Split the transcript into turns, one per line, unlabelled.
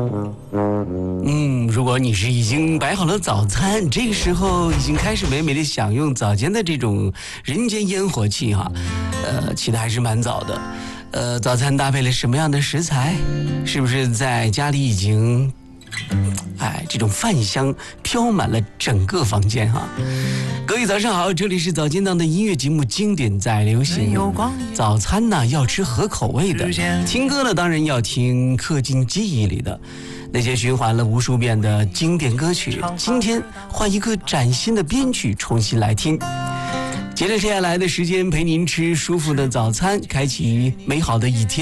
如果你是已经摆好了早餐，这个时候已经开始美美的享用早间的这种人间烟火气哈，起得还是蛮早的。早餐搭配了什么样的食材？是不是在家里已经，这种饭香飘满了整个房间哈？各位早上好，这里是早间档的音乐节目《经典在流行》。早餐呢要吃合口味的，听歌呢当然要听刻进记忆里的。那些循环了无数遍的经典歌曲，今天换一个崭新的编曲重新来听。接着接下来的时间陪您吃舒服的早餐，开启美好的一天。